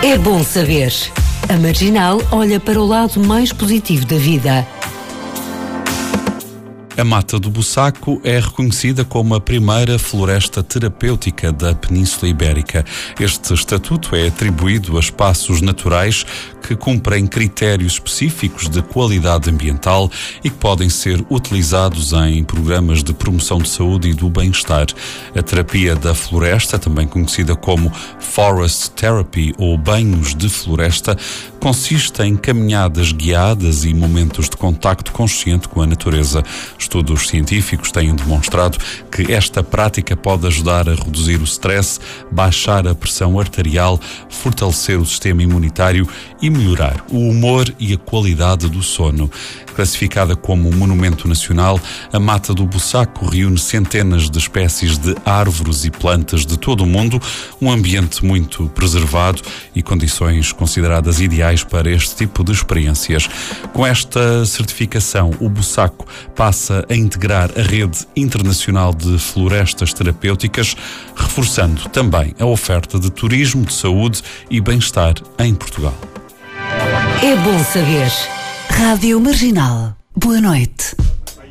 É bom saber. A Marginal olha para o lado mais positivo da vida. A Mata do Bussaco é reconhecida como a primeira floresta terapêutica da Península Ibérica. Este estatuto é atribuído a espaços naturais que cumprem critérios específicos de qualidade ambiental e que podem ser utilizados em programas de promoção de saúde e do bem-estar. A terapia da floresta, também conhecida como Forest Therapy ou banhos de floresta, consiste em caminhadas guiadas e momentos de contacto consciente com a natureza. Estudos científicos têm demonstrado que esta prática pode ajudar a reduzir o stress, baixar a pressão arterial, fortalecer o sistema imunitário e melhorar o humor e a qualidade do sono. Classificada como monumento nacional, a Mata do Bussaco reúne centenas de espécies de árvores e plantas de todo o mundo, um ambiente muito preservado e condições consideradas ideais para este tipo de experiências. Com esta certificação, o Bussaco passa a integrar a rede internacional de florestas terapêuticas, reforçando também a oferta de turismo de saúde e bem-estar em Portugal. É bom saber. Rádio Marginal. Boa noite.